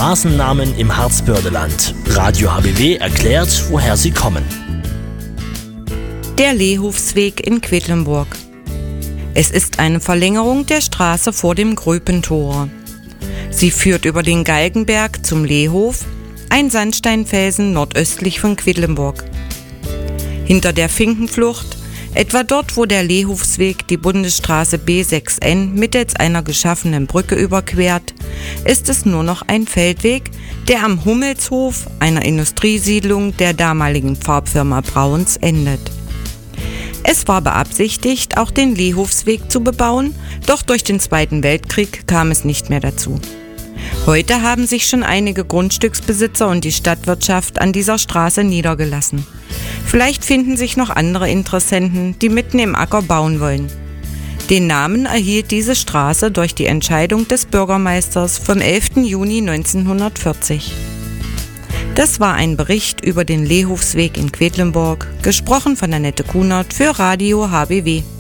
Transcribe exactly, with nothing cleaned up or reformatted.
Straßennamen im Harzbördeland. Radio H B W erklärt, woher sie kommen. Der Lehofsweg in Quedlinburg. Es ist eine Verlängerung der Straße vor dem Gröpentor. Sie führt über den Galgenberg zum Lehof, ein Sandsteinfelsen nordöstlich von Quedlinburg. Hinter der Finkenflucht, etwa dort, wo der Lehofsweg die Bundesstraße B sechs N mittels einer geschaffenen Brücke überquert, ist es nur noch ein Feldweg, der am Hummelshof, einer Industriesiedlung der damaligen Farbfirma Brauns, endet. Es war beabsichtigt, auch den Lehofsweg zu bebauen, doch durch den Zweiten Weltkrieg kam es nicht mehr dazu. Heute haben sich schon einige Grundstücksbesitzer und die Stadtwirtschaft an dieser Straße niedergelassen. Vielleicht finden sich noch andere Interessenten, die mitten im Acker bauen wollen. Den Namen erhielt diese Straße durch die Entscheidung des Bürgermeisters vom elften Juni neunzehnhundertvierzig. Das war ein Bericht über den Lehofsweg in Quedlinburg, gesprochen von Annette Kunert für Radio H B W.